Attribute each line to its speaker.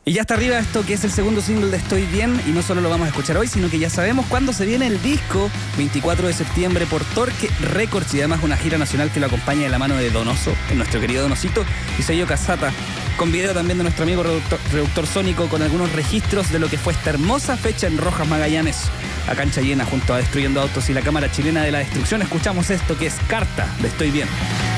Speaker 1: Y ya está arriba esto que es el segundo single de Estoy Bien, y no solo lo vamos a escuchar hoy, sino que ya sabemos cuándo se viene el disco, 24 de septiembre por Torque Records, y además una gira nacional que lo acompaña de la mano de Donoso, nuestro querido Donosito, y sello Casata, con video también de nuestro amigo Reductor Sónico, con algunos registros de lo que fue esta hermosa fecha en Rojas Magallanes, a cancha llena junto a Destruyendo Autos y la Cámara Chilena de la Destrucción. Escuchamos esto que es Carta de Estoy Bien.